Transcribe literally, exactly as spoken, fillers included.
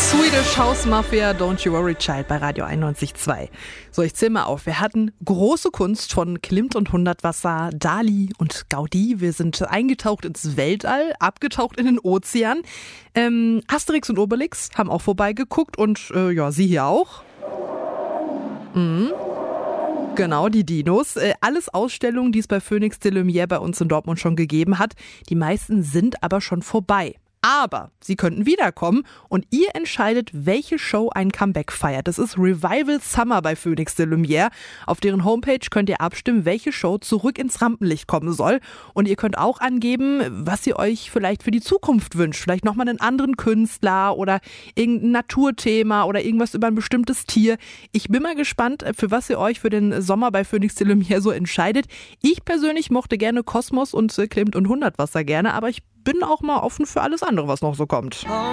Swedish House Mafia, Don't You Worry Child bei Radio einundneunzig Komma zwei. So, ich zähle mal auf. Wir hatten große Kunst von Klimt und Hundertwasser, Dali und Gaudí. Wir sind eingetaucht ins Weltall, abgetaucht in den Ozean. Ähm, Asterix und Obelix haben auch vorbeigeguckt und äh, ja, Sie hier auch. Mhm. Genau, die Dinos. Äh, alles Ausstellungen, die es bei Phoenix de Lumière bei uns in Dortmund schon gegeben hat. Die meisten sind aber schon vorbei. Aber sie könnten wiederkommen und ihr entscheidet, welche Show ein Comeback feiert. Das ist Revival Summer bei Phoenix de Lumière. Auf deren Homepage könnt ihr abstimmen, welche Show zurück ins Rampenlicht kommen soll. Und ihr könnt auch angeben, was ihr euch vielleicht für die Zukunft wünscht. Vielleicht nochmal einen anderen Künstler oder irgendein Naturthema oder irgendwas über ein bestimmtes Tier. Ich bin mal gespannt, für was ihr euch für den Sommer bei Phoenix de Lumière so entscheidet. Ich persönlich mochte gerne Kosmos und Klimt und Hundertwasser gerne, aber ich bin auch mal offen für alles andere, was noch so kommt.